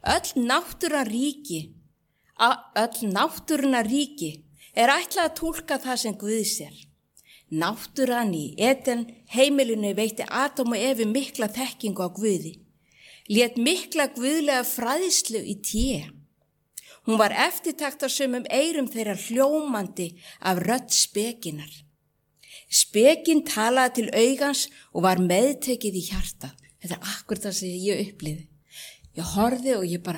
Öll náttúrunnar ríki ætlað að túlka það sem Guð sér. Náttúran í Eden heimilinu veitti Adam og Evu mikla þekkingu á Guði. Lét mikla guðlega fræðslu í té. Hún var eftirtektarsömum eyrum þeirra hljómandi af rödd spekinnar. Spekin talaði til augans og var meðtekið í hjartað. Þetta akkurat það sem ég upplifði. Ég horfði og ég bara,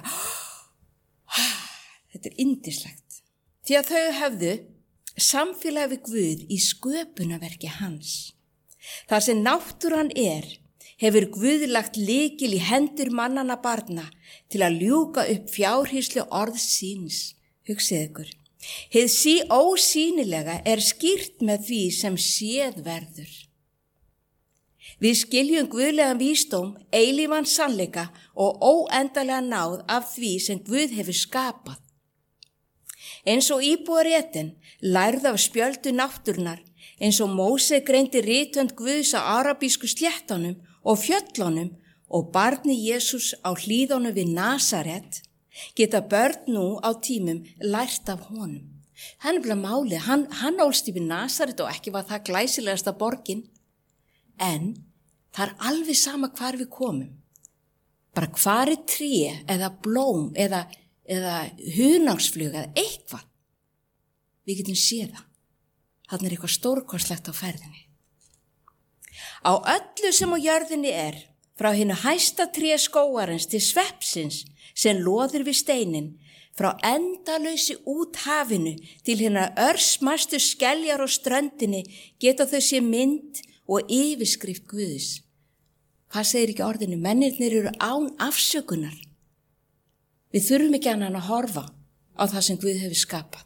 þetta yndislegt. Því að þau hefðu samfélag við Guð í sköpunarverki hans. Þar sem náttúran hefur Guð lagt lykil í hendur mannanna barna til að ljúka upp fjárhýslu orðs síns. Hugsið ykkur. Hið ósýnilega skýrt með því sem séð verður. Við skiljum guðlegan vísdóm, eilífan sannleika og óendanlega náð af því sem Guð hefur skapað. Eins og íbúar Eden lærðu af spjöldu náttúrunnar, eins og Móse greindi ritönd Guðs á arabísku sléttunum og fjöllunum og barni Jesús á hlíðunum við Nasaret, geta börn nú á tímum lært af honum. Hann bara málið, hann ólst við Nasaret og ekki var það glæsilegasta borgin, en það alveg sama hvar við komum. Bara hvar tré eða blóm eða hunangsflug eða eitthvað. Við getum séð það. Þarna eitthvað stórkostlegt á ferðinni. Á öllu sem á jörðinni frá hinu hæsta tré skógarins til sveppsins sem loðir við steinin, frá endalausi út hafinu til hinna örsmæstu skeljar á ströndinni, geta þau sé mynd og yfirskrift Guðs. Hvað segir ekki orðinu? Mennirnir eru án afsökunar. Við þurfum ekki annað að horfa á það sem Guð hefur skapað.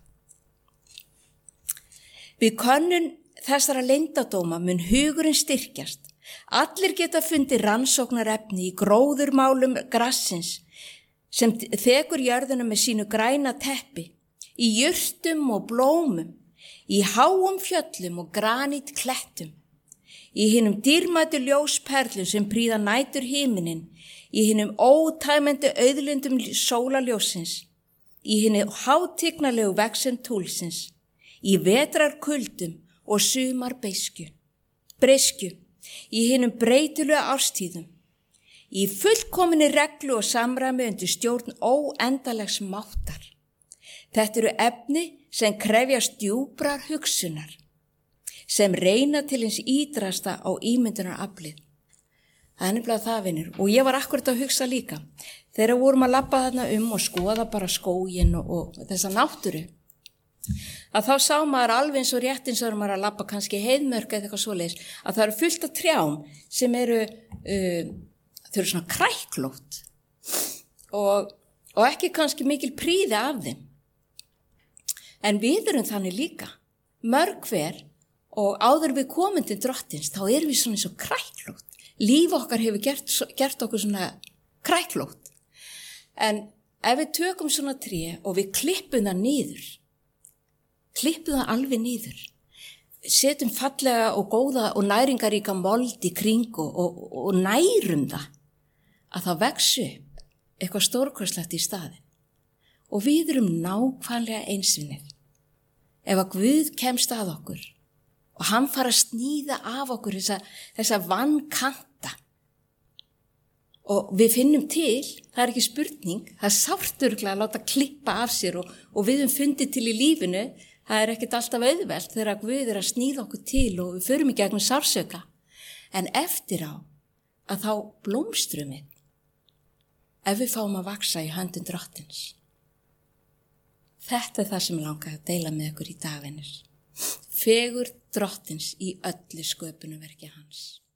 Við könnun þessara leyndardóma mun hugurinn styrkjast. Allir geta fundið rannsóknarefni í gróðurmálum grassins sem þekur jörðuna með sínu græna teppi, í jurtum og blómum, í háum fjöllum og granít klettum, í hinum dýrmætu ljósperlum sem prýða nætur himinin, í hinum ótæmandi auðlindum sólarljósins, í hinu hátignalegu vexen túlsins, í vetrarkuldum og sumar breiskju, í hinum breytilegu árstíðum, í fullkominni reglu og samræmi undir stjórn óendalegs máttar. Þetta eru efni sem krefjast djúprar hugsunar, sem reyna til hins ídrasta á ímyndunaraflið. Það er nefnilega það, vinur. Og ég var akkurat að hugsa líka. Þegar vorum að labba þarna og skoða bara skóginn og þessa náttúru, að þá sá maður alveg eins og rétt eins og maður að labba kannski heiðmörk eða eitthvað svoleiðis, að það eru fullt af trjám sem þau eru svona kræklótt og ekki kannski mikil prýði af þeim. En við erum þannig líka, mörg hver, og áður við komum til Drottins, þá erum við svona eins og kræklótt. Líf okkar hefur gert okkur svona kræklótt. En ef við tökum svona tré og við klippum það alveg niður, setjum fallega og góða og næringaríka mold í kring og nærum það, að það vex upp eitthvað stórkostlegt í staðinn. Og við erum nákvæmlega einsvinnir. Ef að Guð kemst að okkur og hann fara að sníða af okkur þessa vankanta, og við finnum til, það ekki spurning, það sárt örugglega að láta klippa af sér og við fundið til í lífinu. Það ekkert alltaf auðvelt þegar Guð að sníða okkur til og við förum í gegnum sársauka. En eftir á að þá blómstrum við, ef við fáum að vaxa í höndum Drottins. Þetta það sem ég langaði að deila með ykkur í dag, vinir. Fegurð Drottins í öllu sköpunarverki hans.